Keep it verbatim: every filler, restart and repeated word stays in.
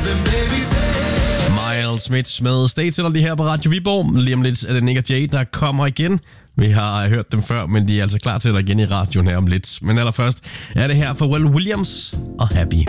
Miles Smith med Stay Till lige her på Radio Viborg. Lige om lidt er det Nick og Jay, der kommer igen. Vi har hørt dem før, men de er altså klar til at igen i radioen her om lidt. Men allerførst er det her for Will Williams og Happy.